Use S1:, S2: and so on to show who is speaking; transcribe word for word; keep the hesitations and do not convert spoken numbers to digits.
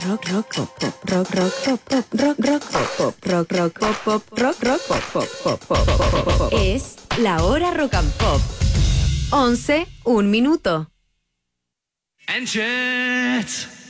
S1: rock, rock, pop, pop, rock, rock, pop, pop, rock, rock, pop, pop, rock, rock, pop, pop, rock, rock, pop, pop, pop, pop, pop, pop, pop. Es la hora rock and pop. once, un minuto.
S2: And shit.